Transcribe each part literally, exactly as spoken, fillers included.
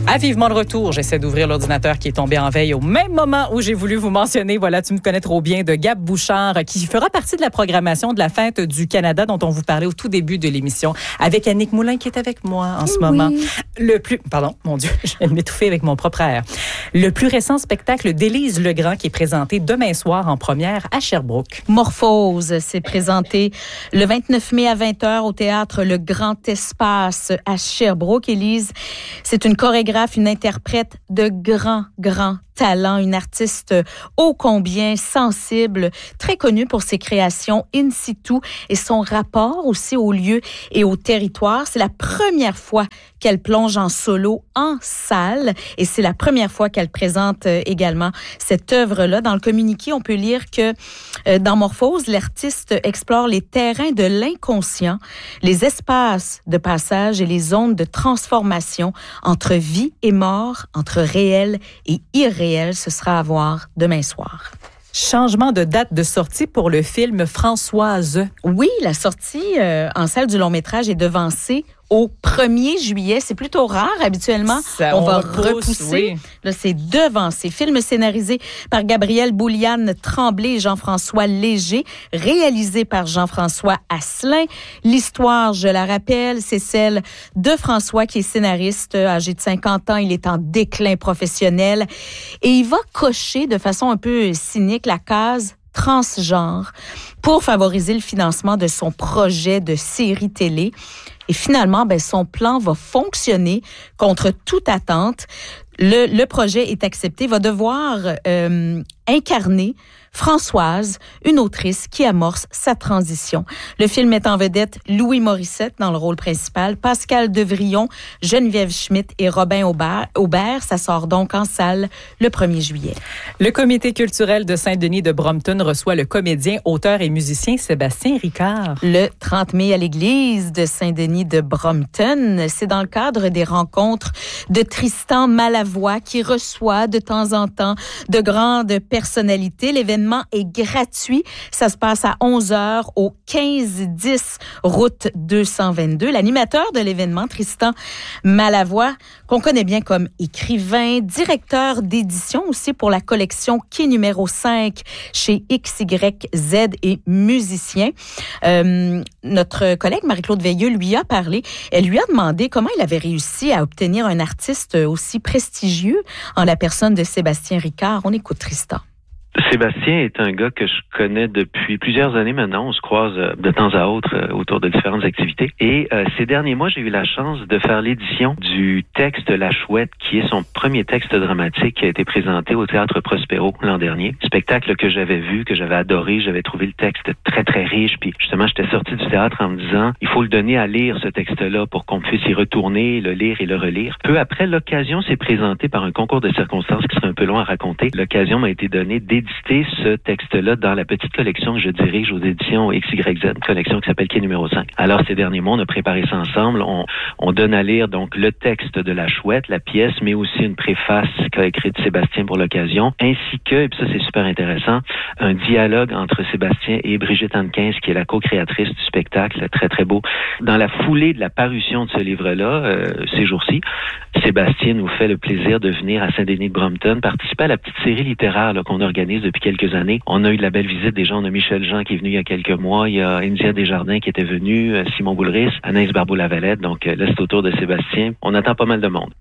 À vivement le retour, j'essaie d'ouvrir l'ordinateur qui est tombé en veille au même moment où j'ai voulu vous mentionner, voilà, tu me connais trop bien, de Gab Bouchard, qui fera partie de la programmation de la Fête du Canada dont on vous parlait au tout début de l'émission, avec Annick Moulin qui est avec moi en ce oui. moment. Le plus, pardon, mon Dieu, je viens de m'étouffer avec mon propre air. Le plus récent spectacle d'Élise Legrand qui est présenté demain soir en première à Sherbrooke. Morphose, c'est présenté le vingt-neuf mai à vingt heures au théâtre Le Grand Espace à Sherbrooke. Élise, c'est une chorégraphe, une interprète de grand, grand talent, une artiste ô combien sensible, très connue pour ses créations in situ et son rapport aussi au lieu et au territoire. C'est la première fois qu'elle plonge en solo en salle et c'est la première fois qu'elle présente également cette œuvre-là. Dans le communiqué, on peut lire que euh, dans Morphose, l'artiste explore les terrains de l'inconscient, les espaces de passage et les zones de transformation entre vie et mort, entre réel et irréel. Ce sera à voir demain soir. Changement de date de sortie pour le film Françoise. Oui, la sortie euh, en salle du long-métrage est devancée au premier juillet. C'est plutôt rare. Habituellement, Ça, on, on va repousse, repousser. Oui. Là, c'est devancé. Film scénarisé par Gabrielle Bouliane Tremblay et Jean-François Léger, réalisé par Jean-François Asselin. L'histoire, je la rappelle, c'est celle de François qui est scénariste, âgé de cinquante ans. Il est en déclin professionnel et il va cocher de façon un peu cynique la case transgenre pour favoriser le financement de son projet de série télé. Et finalement, ben, son plan va fonctionner contre toute attente. Le, le projet est accepté, va devoir euh, incarner Françoise, une autrice qui amorce sa transition. Le film met en vedette Louis Morissette dans le rôle principal, Pascal Devrillon, Geneviève Schmidt et Robin Aubert. Aubert. Ça sort donc en salle le premier juillet. Le Comité culturel de Saint-Denis de Brompton reçoit le comédien, auteur et musicien Sébastien Ricard. Le trente mai à l'église de Saint-Denis de Brompton. C'est dans le cadre des rencontres de Tristan Malavoie qui reçoit de temps en temps de grandes personnalités. L'événement est gratuit. Ça se passe à onze heures au quinze dix route deux cent vingt-deux. L'animateur de l'événement, Tristan Malavoie, qu'on connaît bien comme écrivain, directeur d'édition aussi pour la collection Quai numéro cinq chez X Y Z et musicien. Euh, notre collègue Marie-Claude Veilleux lui a parlé. Elle lui a demandé comment il avait réussi à obtenir un artiste aussi prestigieux en la personne de Sébastien Ricard. On écoute Tristan. Sébastien est un gars que je connais depuis plusieurs années maintenant. On se croise de temps à autre autour de différentes activités. Et euh, ces derniers mois, j'ai eu la chance de faire l'édition du texte La Chouette, qui est son premier texte dramatique qui a été présenté au Théâtre Prospero l'an dernier. Spectacle que j'avais vu, que j'avais adoré. J'avais trouvé le texte très, très riche. Puis justement, j'étais sorti du théâtre en me disant, il faut le donner à lire, ce texte-là, pour qu'on puisse y retourner, le lire et le relire. Peu après, l'occasion s'est présentée par un concours de circonstances qui serait un peu long à raconter. L'occasion m'a été donnée d'éditer ce texte-là dans la petite collection que je dirige aux éditions X Y Z, une collection qui s'appelle Quai numéro cinq. Alors, ces derniers mois, on a préparé ça ensemble. On, on donne à lire donc le texte de La Chouette, la pièce, mais aussi une préface qu'a écrite Sébastien pour l'occasion, ainsi que, et puis ça c'est super intéressant, un dialogue entre Sébastien et Brigitte Hankins, qui est la co-créatrice du spectacle, très très beau. Dans la foulée de la parution de ce livre-là, euh, ces jours-ci, Sébastien nous fait le plaisir de venir à Saint-Denis de Brompton, participer à la petite série littéraire là, qu'on organise depuis quelques années. On a eu de la belle visite des gens. On a Michel Jean qui est venu il y a quelques mois. Il y a India Desjardins qui était venue, Simon Boulris, Anaïs Barbeau-Lavalette. Donc là, c'est au tour de Sébastien. On attend pas mal de monde.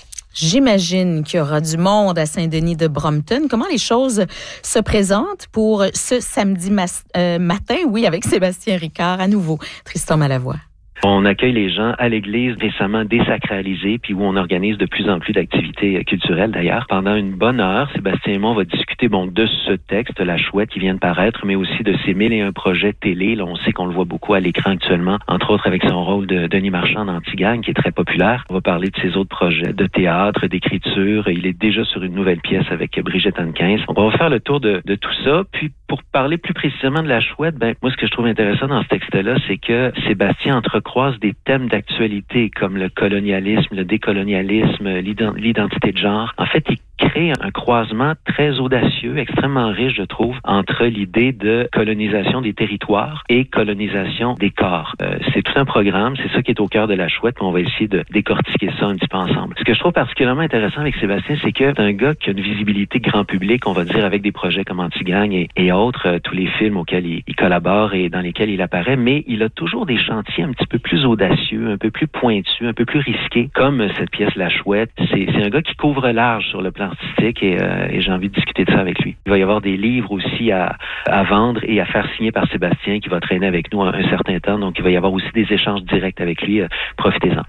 J'imagine qu'il y aura du monde à Saint-Denis de Brompton. Comment les choses se présentent pour ce samedi mas- euh, matin? Oui, avec Sébastien Ricard, à nouveau, Tristan Malavoie. On accueille les gens à l'église récemment désacralisée, puis où on organise de plus en plus d'activités culturelles d'ailleurs. Pendant une bonne heure, Sébastien et moi, on va discuter bon, de ce texte, La Chouette, qui vient de paraître, mais aussi de ses mille et un projets télé. Là, on sait qu'on le voit beaucoup à l'écran actuellement, entre autres avec son rôle de Denis Marchand dans Antigagne, qui est très populaire. On va parler de ses autres projets de théâtre, d'écriture. Il est déjà sur une nouvelle pièce avec Brigitte Hankins. Donc, on va faire le tour de, de tout ça. Puis, pour parler plus précisément de La Chouette, ben, moi, ce que je trouve intéressant dans ce texte-là, c'est que Sébastien entrecroise des thèmes d'actualité comme le colonialisme, le décolonialisme, l'ident- l'identité de genre. En fait, il crée un croisement très audacieux, extrêmement riche, je trouve, entre l'idée de colonisation des territoires et colonisation des corps. Euh, c'est tout un programme, c'est ça qui est au cœur de La Chouette, on va essayer de décortiquer ça un petit peu ensemble. Ce que je trouve particulièrement intéressant avec Sébastien, c'est que c'est un gars qui a une visibilité grand public, on va dire, avec des projets comme Anti-Gang et, et autres, euh, tous les films auxquels il, il collabore et dans lesquels il apparaît, mais il a toujours des chantiers un petit peu plus audacieux, un peu plus pointus, un peu plus risqués, comme cette pièce La Chouette. C'est, c'est un gars qui couvre large sur le plan artistique et, euh, et j'ai envie de discuter de ça avec lui. Il va y avoir des livres aussi à, à vendre et à faire signer par Sébastien qui va traîner avec nous un, un certain temps, donc il va y avoir aussi des échanges directs avec lui. Euh, profitez-en.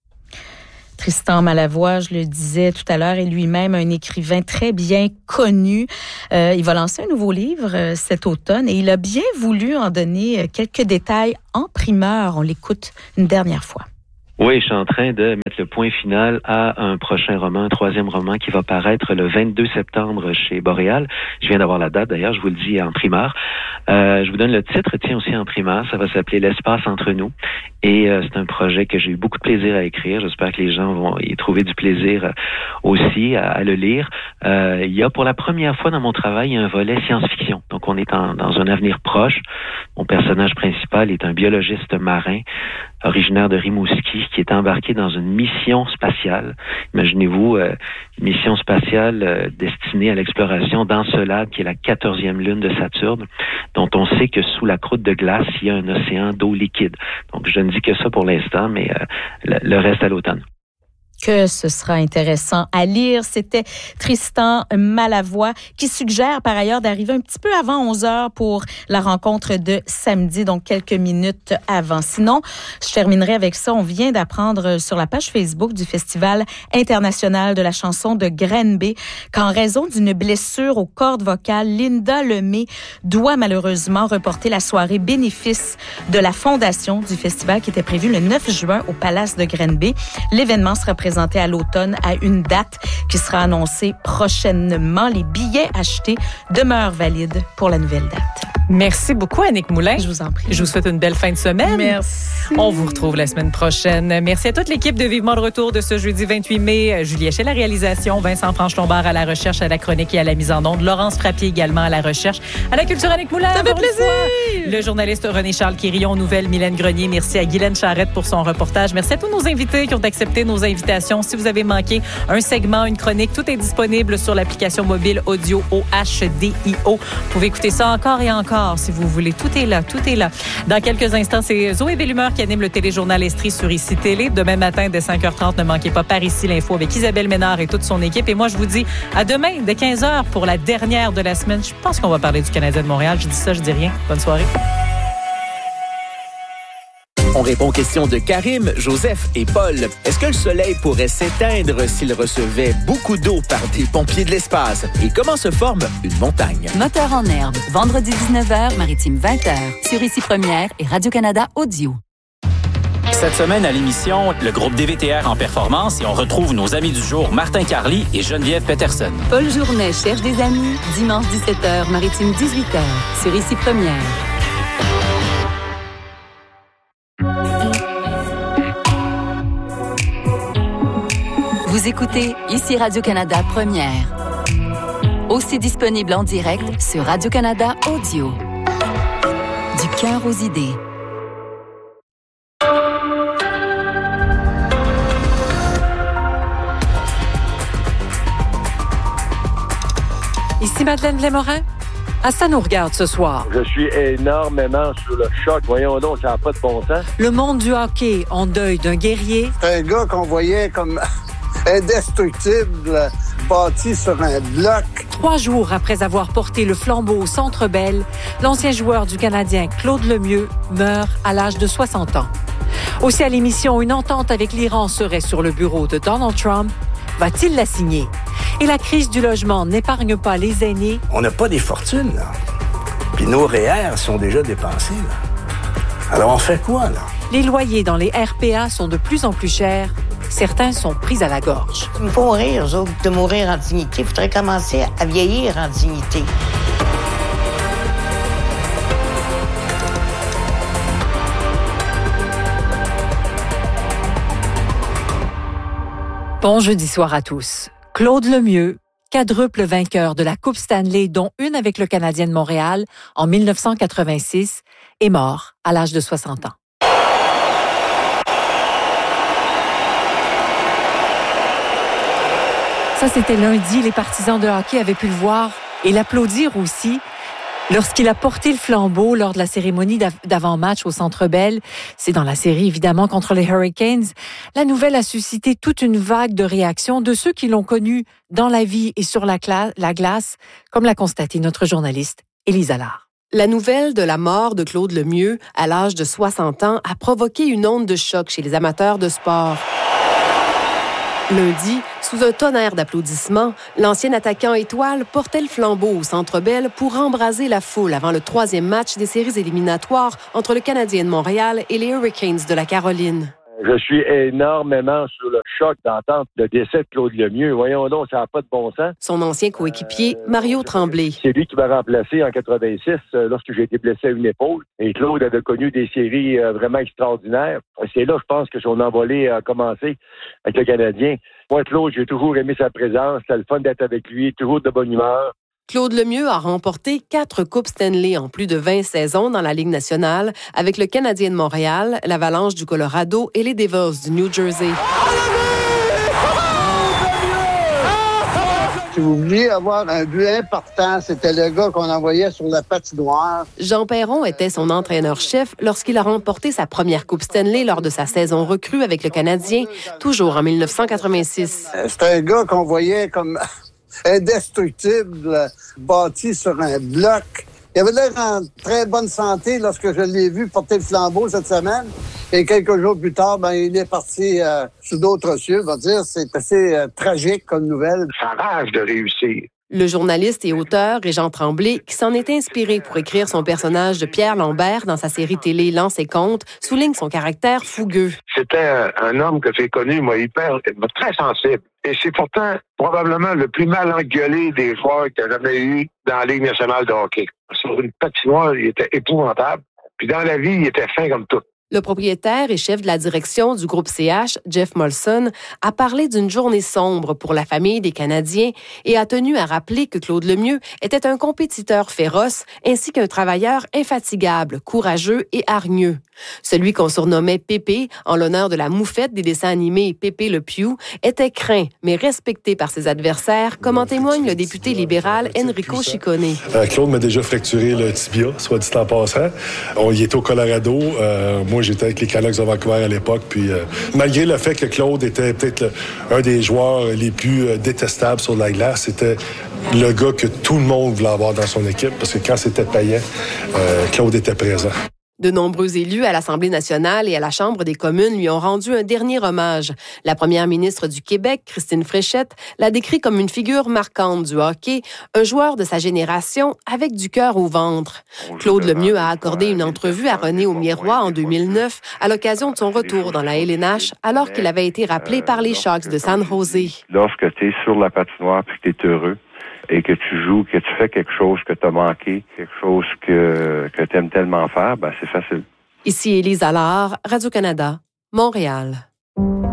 Tristan Malavoie, je le disais tout à l'heure, est lui-même un écrivain très bien connu. Euh, il va lancer un nouveau livre euh, cet automne et il a bien voulu en donner quelques détails en primeur. On l'écoute une dernière fois. Oui, je suis en train de mettre le point final à un prochain roman, un troisième roman qui va paraître le vingt-deux septembre chez Boréal. Je viens d'avoir la date d'ailleurs, je vous le dis en primeur. Euh, je vous donne le titre, tiens aussi en primeur, ça va s'appeler L'espace entre nous. Et euh, c'est un projet que j'ai eu beaucoup de plaisir à écrire. J'espère que les gens vont y trouver du plaisir euh, aussi à, à le lire. Euh, il y a pour la première fois dans mon travail un volet science-fiction. Donc on est en, dans un avenir proche. Mon personnage principal est un biologiste marin originaire de Rimouski, qui est embarqué dans une mission spatiale. Imaginez-vous, euh, une mission spatiale euh, destinée à l'exploration d'Encelade, qui est la quatorzième lune de Saturne, dont on sait que sous la croûte de glace, il y a un océan d'eau liquide. Donc, je ne dis que ça pour l'instant, mais euh, le, le reste à l'automne. Que ce sera intéressant à lire. C'était Tristan Malavoie qui suggère par ailleurs d'arriver un petit peu avant onze heures pour la rencontre de samedi, donc quelques minutes avant. Sinon, je terminerai avec ça. On vient d'apprendre sur la page Facebook du Festival international de la chanson de Granby qu'en raison d'une blessure aux cordes vocales, Linda Lemay doit malheureusement reporter la soirée bénéfice de la fondation du festival qui était prévue le neuf juin au Palace de Granby. L'événement sera présenté à l'automne à une date qui sera annoncée prochainement. Les billets achetés demeurent valides pour la nouvelle date. Merci beaucoup, Annick Moulin. Je vous en prie. Je vous souhaite une belle fin de semaine. Merci. On vous retrouve la semaine prochaine. Merci à toute l'équipe de Vivement le retour de ce jeudi vingt-huit mai. Julie Hachet à la réalisation, Vincent Franche-Lombard à la recherche, à la chronique et à la mise en onde, Laurence Frappier également à la recherche, à la culture Annick Moulin. Ça fait plaisir. Le journaliste René-Charles Quirillon, nouvelle Mylène Grenier. Merci à Guylaine Charrette pour son reportage. Merci à tous nos invités qui ont accepté nos invitations. Si vous avez manqué un segment, une chronique, tout est disponible sur l'application mobile audio O H D I O. Vous pouvez écouter ça encore et encore si vous voulez. Tout est là, tout est là. Dans quelques instants, c'est Zoé Bellumeur qui anime le téléjournal Estrie sur Ici Télé. Demain matin, dès cinq heures trente, ne manquez pas Par Ici l'info avec Isabelle Ménard et toute son équipe. Et moi, je vous dis à demain, dès quinze heures, pour la dernière de la semaine. Je pense qu'on va parler du Canadien de Montréal. Je dis ça, je dis rien. Bonne soirée. On répond aux questions de Karim, Joseph et Paul. Est-ce que le soleil pourrait s'éteindre s'il recevait beaucoup d'eau par des pompiers de l'espace? Et comment se forme une montagne? Moteur en herbe, vendredi dix-neuf heures, Maritime vingt heures, sur Ici Première et Radio-Canada Audio. Cette semaine à l'émission, le groupe D V T R en performance et on retrouve nos amis du jour Martin Carly et Geneviève Peterson. Paul Journet cherche des amis, dimanche dix-sept heures, Maritime dix-huit heures, sur Ici Première. Vous écoutez Ici Radio-Canada Première. Aussi disponible en direct sur Radio-Canada Audio. Du cœur aux idées. Ici Madeleine Lémorin. Ah, ça nous regarde ce soir. Je suis énormément sous le choc. Voyons donc, ça n'a pas de bon sens. Le monde du hockey en deuil d'un guerrier. C'est un gars qu'on voyait comme indestructible, bâti sur un bloc. Trois jours après avoir porté le flambeau au Centre Bell, l'ancien joueur du Canadien Claude Lemieux meurt à l'âge de soixante ans. Aussi à l'émission, une entente avec l'Iran serait sur le bureau de Donald Trump. Va-t-il la signer? Et la crise du logement n'épargne pas les aînés. On n'a pas des fortunes, là. Puis nos R E E R sont déjà dépensés, là. Alors on fait quoi, là? Les loyers dans les R P A sont de plus en plus chers. Certains sont pris à la gorge. Il faut mourir, eux autres, de mourir en dignité. Il faudrait commencer à vieillir en dignité. Bon jeudi soir à tous. Claude Lemieux, quadruple vainqueur de la Coupe Stanley, dont une avec le Canadien de Montréal en dix-neuf cent quatre-vingt-six, est mort à l'âge de soixante ans. Ça, c'était lundi. Les partisans de hockey avaient pu le voir et l'applaudir aussi lorsqu'il a porté le flambeau lors de la cérémonie d'avant-match au Centre Bell. C'est dans la série, évidemment, contre les Hurricanes. La nouvelle a suscité toute une vague de réactions de ceux qui l'ont connu dans la vie et sur la, cla- la glace, comme l'a constaté notre journaliste Élise Allard. La nouvelle de la mort de Claude Lemieux, à l'âge de soixante ans, a provoqué une onde de choc chez les amateurs de sport. Lundi, sous un tonnerre d'applaudissements, l'ancien attaquant étoile portait le flambeau au Centre Bell pour embraser la foule avant le troisième match des séries éliminatoires entre le Canadien de Montréal et les Hurricanes de la Caroline. Je suis énormément sur le choc d'entendre le décès de Claude Lemieux. Voyons donc, ça n'a pas de bon sens. Son ancien coéquipier, euh, Mario Tremblay. C'est lui qui m'a remplacé en quatre-vingt-six euh, lorsque j'ai été blessé à une épaule. Et Claude avait connu des séries euh, vraiment extraordinaires. C'est là, je pense, que son envolée a commencé avec le Canadien. Moi, Claude, j'ai toujours aimé sa présence. C'était le fun d'être avec lui, toujours de bonne humeur. Claude Lemieux a remporté quatre Coupes Stanley en plus de vingt saisons dans la Ligue nationale avec le Canadien de Montréal, l'Avalanche du Colorado et les Devils du New Jersey. Si vous vouliez avoir un but important, c'était le gars qu'on envoyait sur la patinoire. Jean Perron était son entraîneur-chef lorsqu'il a remporté sa première Coupe Stanley lors de sa saison recrue avec le Canadien, toujours en dix-neuf cent quatre-vingt-six. C'était un gars qu'on voyait comme indestructible, bâti sur un bloc. Il avait l'air en très bonne santé lorsque je l'ai vu porter le flambeau cette semaine. Et quelques jours plus tard, ben, il est parti euh, sous d'autres cieux. On va dire, c'est assez euh, tragique comme nouvelle. Ça rage de réussir. Le journaliste et auteur Régent Tremblay, qui s'en est inspiré pour écrire son personnage de Pierre Lambert dans sa série télé Lance et Compte, souligne son caractère fougueux. C'était un, un homme que j'ai connu, moi, hyper, très sensible. Et c'est pourtant probablement le plus mal engueulé des joueurs qu'il y a jamais eu dans la Ligue nationale de hockey. Sur une patinoire, il était épouvantable. Puis dans la vie, il était fin comme tout. Le propriétaire et chef de la direction du groupe C H, Jeff Molson, a parlé d'une journée sombre pour la famille des Canadiens et a tenu à rappeler que Claude Lemieux était un compétiteur féroce ainsi qu'un travailleur infatigable, courageux et hargneux. Celui qu'on surnommait Pépé, en l'honneur de la moufette des dessins animés Pépé le Pew, était craint, mais respecté par ses adversaires, comme en témoigne le député libéral Enrico Ciccone. Euh, Claude m'a déjà fracturé le tibia, soit dit en passant. On y était au Colorado. Euh, moi, j'étais avec les Canucks de Vancouver à l'époque. Puis, euh, malgré le fait que Claude était peut-être le, un des joueurs les plus euh, détestables sur la glace, c'était le gars que tout le monde voulait avoir dans son équipe, parce que quand c'était payant, euh, Claude était présent. De nombreux élus à l'Assemblée nationale et à la Chambre des communes lui ont rendu un dernier hommage. La première ministre du Québec, Christine Fréchette, l'a décrit comme une figure marquante du hockey, un joueur de sa génération avec du cœur au ventre. Claude Lemieux a accordé une entrevue à René Aumier-Roy en deux mille neuf à l'occasion de son retour dans la L N H, alors qu'il avait été rappelé par les Sharks de San Jose. Lorsque tu es sur la patinoire et que tu es heureux, et que tu joues, que tu fais quelque chose que tu as manqué, quelque chose que, que tu aimes tellement faire, ben c'est facile. Ici Élise Allard, Radio-Canada, Montréal.